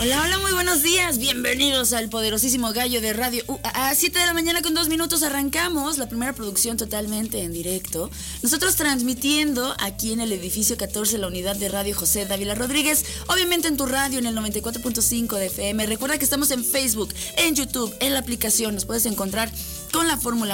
Hola, hola, muy buenos días. Bienvenidos al poderosísimo gallo de radio. A 7 de la mañana con 2 minutos arrancamos la primera producción totalmente en directo. Nosotros transmitiendo aquí en el edificio 14, la unidad de radio José Dávila Rodríguez. Obviamente en tu radio en el 94.5 de FM. Recuerda que estamos en Facebook, en YouTube, en la aplicación. Nos puedes encontrar con la fórmula